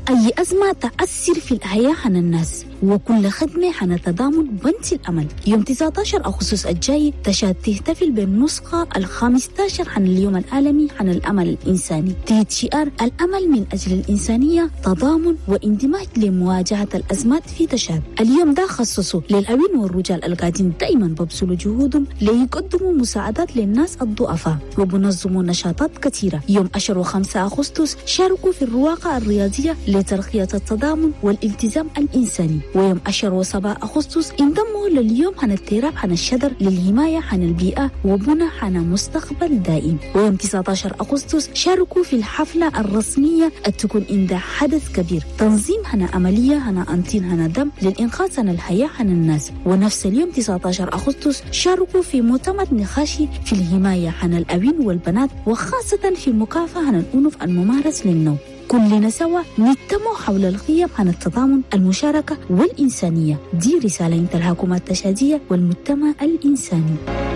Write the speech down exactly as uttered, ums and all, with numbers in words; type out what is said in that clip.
أي أزمة تأثر في الحياة عن الناس وكل خدمة عن تضامن بنت الأمل. يوم تسعة عشر أغسطس الجاي تشاد تحتفل بالنسخة الخامسة عشر عن اليوم العالمي عن الأمل الإنساني تحت شعار الأمل من أجل الإنسانية تضامن واندماج لمواجهة الأزمات في تشاد. اليوم ده خصصه للأبين والرجال القاعدين دائما ببذلوا جهودهم ليقدموا مساعدات للناس الضعفاء وبنظموا نشاطات كثيرة. يوم عشرة وخمسة أغسطس شاركوا في الرواقة الرياضية لترقية التضامن والالتزام الإنساني. ويوم عشرة وسبعة أغسطس انضموا لليوم عن الاضطراب عن الشجر للحماية عن البيئة وبناء عن مستقبل دائم. ويوم تسعة عشر أغسطس شاركوا في الحفلة الرسمية التكون عند حدث كبير تنظيم عن عملية عن أنتين عن دم للإنقاذ عن الحياة عن الناس. ونفس اليوم تسعة عشر أغسطس شاركوا في مؤتمر نقاشي في الحماية عن الأبين والبنات وخاصة في المكافحة عن الأنف الممارس للنوم. كلنا سوا نجتمع حول القيم عن التضامن المشاركة والإنسانية. دي رسالة انت الحكومة التشادية والمجتمع الإنساني.